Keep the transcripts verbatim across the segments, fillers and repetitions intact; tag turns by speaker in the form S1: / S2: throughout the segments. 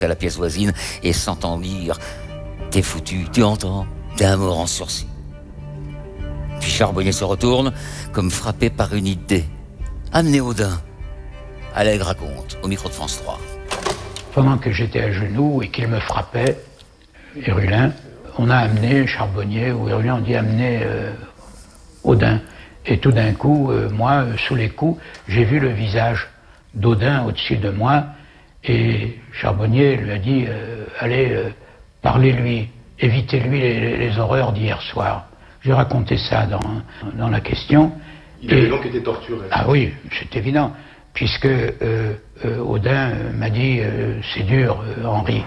S1: à la pièce voisine et s'entend dire « T'es foutu, tu entends, t'es un mort en sursis ». Puis Charbonnier se retourne comme frappé par une idée. « Amenez Audin ». Allègre raconte au micro de France trois.
S2: Pendant que j'étais à genoux et qu'il me frappait, Hérulin, on a amené Charbonnier, ou Hérulin, on dit amener euh, Audin. Et tout d'un coup, euh, moi, euh, sous les coups, j'ai vu le visage d'Audin au-dessus de moi, et Charbonnier lui a dit euh, allez, euh, parlez-lui, évitez-lui les, les horreurs d'hier soir. J'ai raconté ça dans, dans la question.
S3: Il avait donc été torturé.
S2: Ah oui, c'est évident, puisque euh, euh, Audin euh, m'a dit euh, c'est dur, euh, Henri.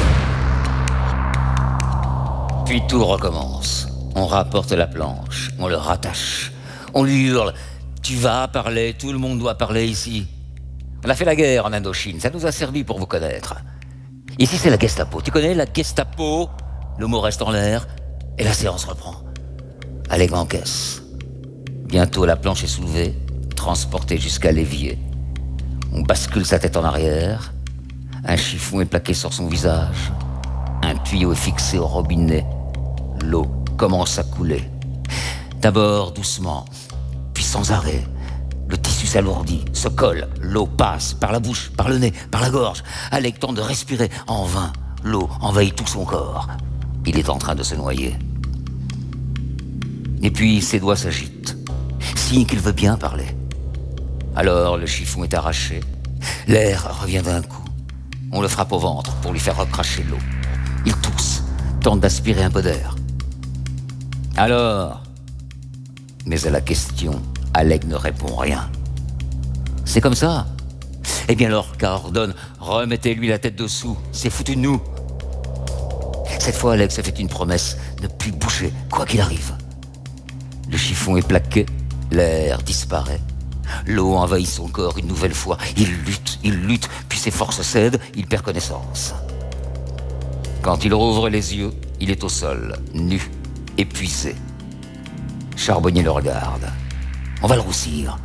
S1: Puis tout recommence. On rapporte la planche, on le rattache, on lui hurle « Tu vas parler, tout le monde doit parler ici ». On a fait la guerre en Indochine, ça nous a servi pour vous connaître. Ici c'est la Gestapo, tu connais la Gestapo? Le mot reste en l'air et la séance reprend. Allègre encaisse. Bientôt la planche est soulevée, transportée jusqu'à l'évier. On bascule sa tête en arrière, un chiffon est plaqué sur son visage, un tuyau est fixé au robinet. L'eau commence à couler. D'abord doucement, puis sans arrêt. Le tissu s'alourdit, se colle. L'eau passe par la bouche, par le nez, par la gorge. Allègre tente de respirer. En vain, l'eau envahit tout son corps. Il est en train de se noyer. Et puis ses doigts s'agitent, signe qu'il veut bien parler. Alors le chiffon est arraché. L'air revient d'un coup. On le frappe au ventre pour lui faire recracher l'eau. Il tousse, tente d'aspirer un peu d'air. Alors, mais à la question, Allègre ne répond rien. C'est comme ça. Eh bien l'Orca ordonne, remettez-lui la tête dessous, c'est foutu de nous. Cette fois, Allègre se fait une promesse, ne plus bouger, quoi qu'il arrive. Le chiffon est plaqué, l'air disparaît. L'eau envahit son corps une nouvelle fois. Il lutte, il lutte, puis ses forces cèdent, il perd connaissance. Quand il rouvre les yeux, il est au sol, nu, épuisé. Charbonnier le regarde. On va le roussir.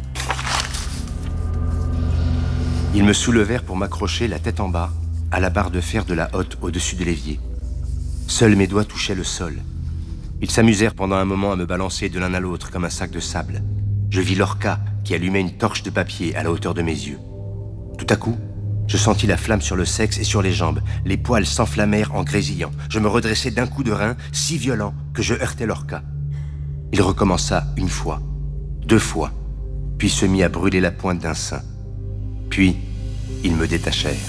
S4: Ils me soulevèrent pour m'accrocher la tête en bas à la barre de fer de la hotte au-dessus de l'évier. Seuls mes doigts touchaient le sol. Ils s'amusèrent pendant un moment à me balancer de l'un à l'autre comme un sac de sable. Je vis l'Orca qui allumait une torche de papier à la hauteur de mes yeux. Tout à coup, je sentis la flamme sur le sexe et sur les jambes. Les poils s'enflammèrent en grésillant. Je me redressai d'un coup de rein si violent que je heurtai l'Orca. Il recommença une fois, deux fois, puis se mit à brûler la pointe d'un sein. Puis, ils me détachèrent.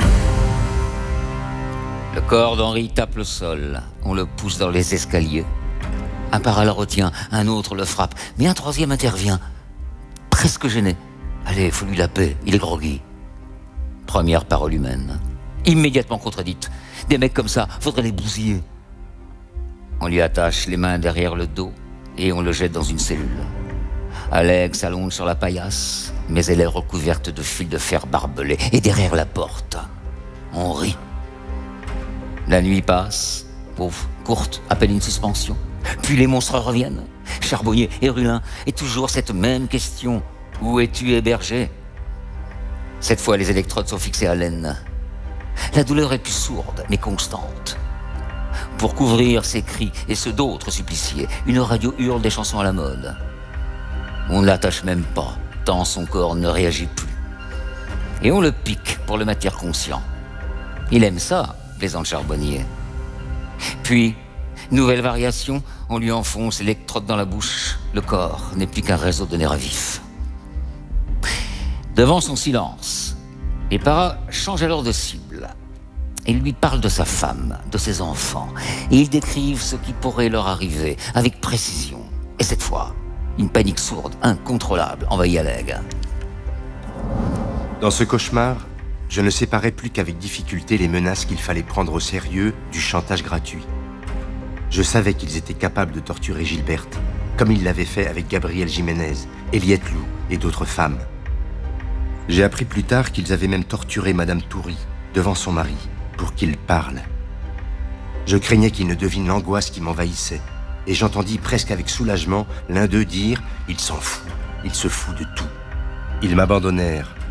S1: Le corps d'Henri tape le sol. On le pousse dans les escaliers. Un para le retient, un autre le frappe, mais un troisième intervient. Presque gêné. Allez, faut lui la paix, il est groggy. Première parole humaine. Immédiatement contredite. Des mecs comme ça, faudrait les bousiller. On lui attache les mains derrière le dos et on le jette dans une cellule. Allègre s'allonge sur la paillasse, mais elle est recouverte de fils de fer barbelés. Et derrière la porte, on rit. La nuit passe, pauvre, courte, à peine une suspension. Puis les monstres reviennent. Charbonnier, Hérulin, et toujours cette même question. Où es-tu hébergé? Cette fois, les électrodes sont fixées à l'aine. La douleur est plus sourde, mais constante. Pour couvrir ses cris et ceux d'autres suppliciés, une radio hurle des chansons à la mode. On ne l'attache même pas, tant son corps ne réagit plus. Et on le pique pour le maintenir conscient. Il aime ça, plaisante Charbonnier. Puis, nouvelle variation, on lui enfonce l'électrode dans la bouche. Le corps n'est plus qu'un réseau de nerfs vifs. Devant son silence, les paras changent alors de cible. Ils lui parlent de sa femme, de ses enfants, et ils décrivent ce qui pourrait leur arriver avec précision. Et cette fois, une panique sourde, incontrôlable, envahit Allègre.
S4: Dans ce cauchemar, je ne séparais plus qu'avec difficulté les menaces qu'il fallait prendre au sérieux du chantage gratuit. Je savais qu'ils étaient capables de torturer Gilberte, comme ils l'avaient fait avec Gabrielle Jiménez, Eliette Lou et d'autres femmes. J'ai appris plus tard qu'ils avaient même torturé Madame Toury devant son mari pour qu'il parle. Je craignais qu'il ne devine l'angoisse qui m'envahissait, et j'entendis presque avec soulagement l'un d'eux dire « Il s'en fout, il se fout de tout ». Ils m'abandonnèrent,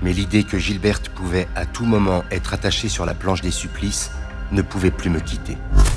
S4: Mais l'idée que Gilberte pouvait à tout moment être attachée sur la planche des supplices ne pouvait plus me quitter.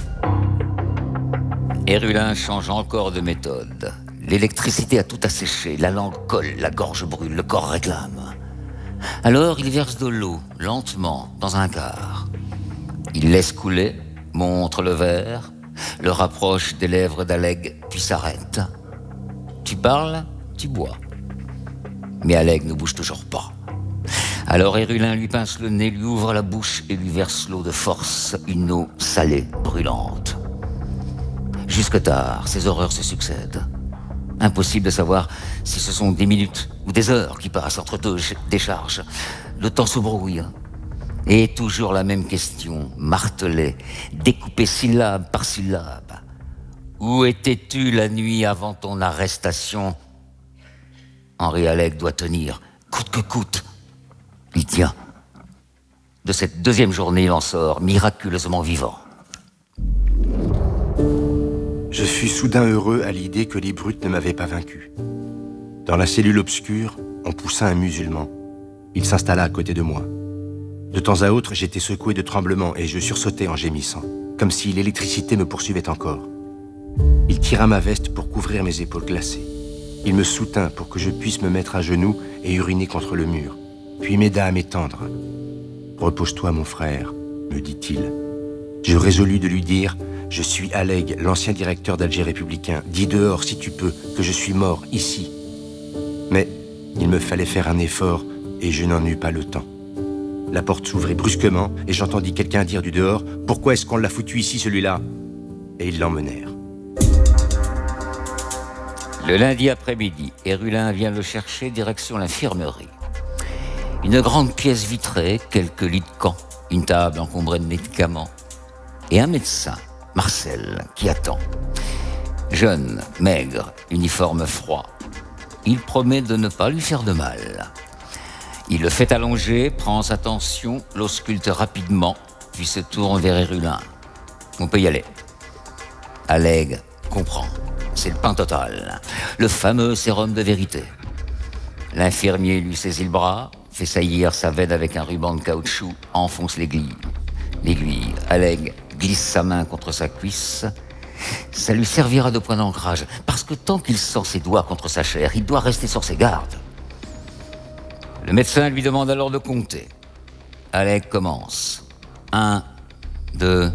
S1: Hérulin change encore de méthode. L'électricité a tout asséché, la langue colle, la gorge brûle, le corps réclame. Alors il verse de l'eau, lentement, dans un quart. Il laisse couler, montre le verre, le rapproche des lèvres d'Alleg, puis s'arrête. Tu parles, tu bois. Mais Alleg ne bouge toujours pas. Alors Hérulin lui pince le nez, lui ouvre la bouche et lui verse l'eau de force, une eau salée, brûlante. Jusque tard, ces horreurs se succèdent. Impossible de savoir si ce sont des minutes ou des heures qui passent entre deux décharges. Le temps se brouille. Et toujours la même question, martelée, découpée syllabe par syllabe. Où étais-tu la nuit avant ton arrestation ? Henri Alleg doit tenir, coûte que coûte. Il tient. De cette deuxième journée, il en sort miraculeusement vivant.
S4: Je fus soudain heureux à l'idée que les brutes ne m'avaient pas vaincu. Dans la cellule obscure, on poussa un musulman. Il s'installa à côté de moi. De temps à autre, j'étais secoué de tremblements et je sursautais en gémissant, comme si l'électricité me poursuivait encore. Il tira ma veste pour couvrir mes épaules glacées. Il me soutint pour que je puisse me mettre à genoux et uriner contre le mur, puis m'aida à m'étendre. « Repose-toi, mon frère, » me dit-il. Je résolus de lui dire « Je suis Alleg, l'ancien directeur d'Alger républicain. Dis dehors, si tu peux, que je suis mort, ici. » Mais il me fallait faire un effort et je n'en eus pas le temps. La porte s'ouvrit brusquement et j'entendis quelqu'un dire du dehors « Pourquoi est-ce qu'on l'a foutu ici, celui-là » Et ils l'emmenèrent.
S1: Le lundi après-midi, Hérulin vient le chercher direction l'infirmerie. Une grande pièce vitrée, quelques lits de camp, une table encombrée de médicaments et un médecin, Marcel, qui attend. Jeune, maigre, uniforme froid. Il promet de ne pas lui faire de mal. Il le fait allonger, prend sa tension, l'ausculte rapidement, puis se tourne vers Hérulin. On peut y aller. Alleg comprend. C'est le pain total. Le fameux sérum de vérité. L'infirmier lui saisit le bras, fait saillir sa veine avec un ruban de caoutchouc, enfonce l'aiguille. L'aiguille, Alleg glisse sa main contre sa cuisse. Ça lui servira de point d'ancrage, parce que tant qu'il sent ses doigts contre sa chair, il doit rester sur ses gardes. Le médecin lui demande alors de compter. Alleg commence. Un, deux,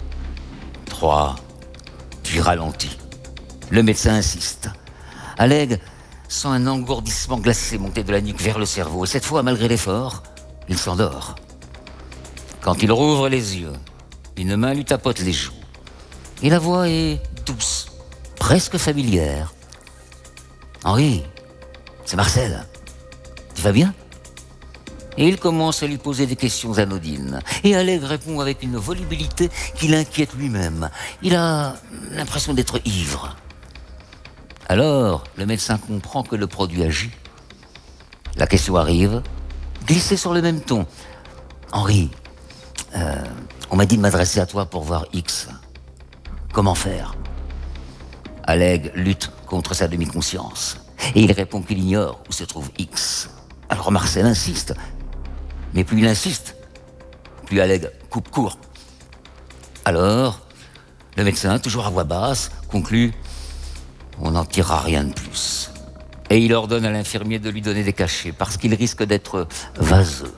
S1: trois, puis ralentit. Le médecin insiste. Alleg sent un engourdissement glacé monter de la nuque vers le cerveau. Et cette fois, malgré l'effort, il s'endort. Quand il rouvre les yeux, une main lui tapote les joues. Et la voix est douce, presque familière. « Henri, c'est Marcel. Tu vas bien ?» Et il commence à lui poser des questions anodines. Et Alleg répond avec une volubilité qui l'inquiète lui-même. Il a l'impression d'être ivre. Alors, le médecin comprend que le produit agit. La question arrive, glissée sur le même ton. « Henri, euh, on m'a dit de m'adresser à toi pour voir X. Comment faire ?» Alleg lutte contre sa demi-conscience. Et il répond qu'il ignore où se trouve X. Alors Marcel insiste. Mais plus il insiste, plus Alleg coupe court. Alors, le médecin, toujours à voix basse, conclut « On n'en tirera rien de plus. » Et il ordonne à l'infirmier de lui donner des cachets, parce qu'il risque d'être vaseux.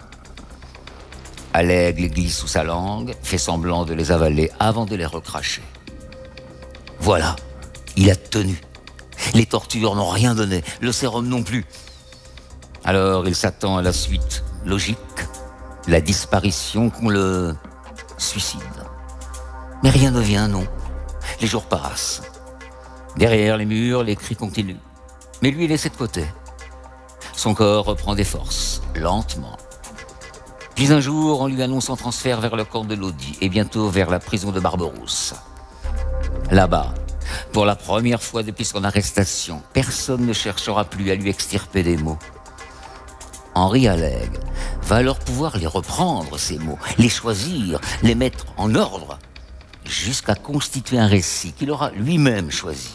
S1: Alleg les glisse sous sa langue, fait semblant de les avaler avant de les recracher. Voilà, il a tenu. Les tortures n'ont rien donné, le sérum non plus. Alors il s'attend à la suite logique, la disparition qu'on le suicide. Mais rien ne vient, non. Les jours passent. Derrière les murs, les cris continuent. Mais lui est laissé de côté. Son corps reprend des forces, lentement. Puis un jour, on lui annonce son transfert vers le camp de Lodi et bientôt vers la prison de Barberousse. Là-bas, pour la première fois depuis son arrestation, personne ne cherchera plus à lui extirper des mots. Henri Alleg va alors pouvoir les reprendre, ces mots, les choisir, les mettre en ordre, jusqu'à constituer un récit qu'il aura lui-même choisi.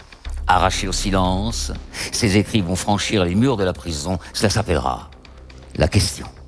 S1: Arraché au silence, ses écrits vont franchir les murs de la prison, cela s'appellera la question.